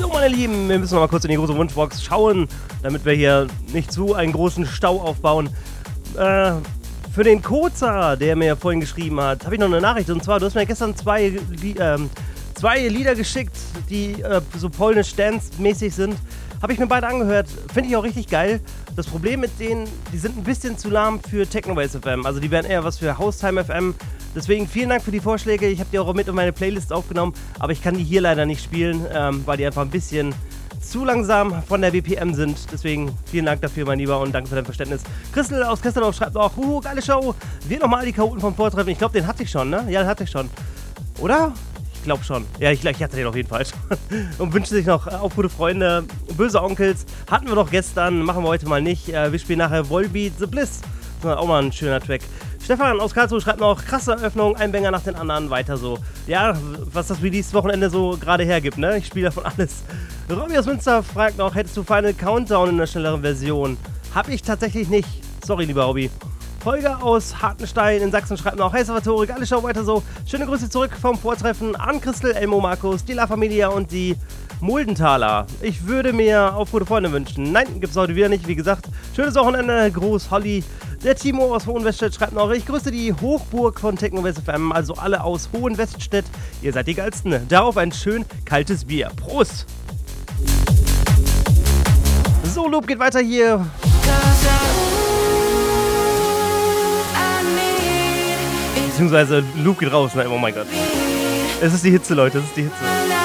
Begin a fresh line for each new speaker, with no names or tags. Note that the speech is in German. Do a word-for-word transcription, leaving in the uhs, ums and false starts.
So, meine Lieben, wir müssen noch mal kurz in die große Wunschbox schauen, damit wir hier nicht zu einen großen Stau aufbauen. Äh, für den Koza, der mir vorhin geschrieben hat, habe ich noch eine Nachricht. Und zwar, du hast mir gestern zwei, äh, zwei Lieder geschickt, die äh, so polnisch Dance-mäßig sind. Habe ich mir beide angehört. Finde ich auch richtig geil. Das Problem mit denen, die sind ein bisschen zu lahm für Technobase F M. Also die wären eher was für Haustime F M. Deswegen vielen Dank für die Vorschläge. Ich habe die auch mit in meine Playlist aufgenommen. Aber ich kann die hier leider nicht spielen, ähm, weil die einfach ein bisschen zu langsam von der B P M sind. Deswegen vielen Dank dafür, mein Lieber, und danke für dein Verständnis. Christel aus Kesselsdorf schreibt auch, huhu, geile Show. Wir nochmal die Chaoten vom Vortreffen. Ich glaube, den hatte ich schon, ne? Ja, den hatte ich schon. Oder? Ich glaube schon. Ja, ich, ich hatte den auf jeden Fall schon. Und wünsche sich noch auf gute Freunde. Böse Onkels hatten wir doch gestern, machen wir heute mal nicht. Wir spielen nachher Volbeat The Bliss. Das ist auch mal ein schöner Track. Stefan aus Karlsruhe schreibt noch, krasse Eröffnung, ein Banger nach den anderen, weiter so. Ja, was das Release-Wochenende so gerade hergibt, ne? Ich spiele davon alles. Robby aus Münster fragt noch, hättest du Final Countdown in der schnelleren Version? Hab ich tatsächlich nicht. Sorry, lieber Robby. Holger aus Hartenstein in Sachsen schreibt noch, hey Salvatore, alle Show weiter so. Schöne Grüße zurück vom Vortreffen an Christel, Elmo, Markus, die La Familia und die Muldenthaler. Ich würde mir auf gute Freunde wünschen. Nein, gibt's heute wieder nicht, wie gesagt. Schönes Wochenende, Gruß, Holly. Der Timo aus Hohenweststedt schreibt noch, ich grüße die Hochburg von Technobase F M, also alle aus Hohenweststedt. Ihr seid die Geilsten. Darauf ein schön kaltes Bier. Prost! So, Loop geht weiter hier. Beziehungsweise Loop geht raus, ne? Oh mein Gott. Es ist die Hitze, Leute, es ist die Hitze.